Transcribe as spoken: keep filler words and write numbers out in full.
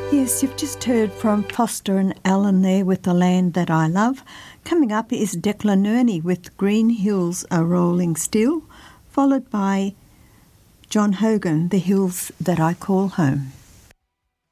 Yes, you've just heard from Foster and Allen there with The Land That I Love. Coming up is Declan Nerney with Green Hills Are Rolling Still, followed by John Hogan, The Hills That I Call Home.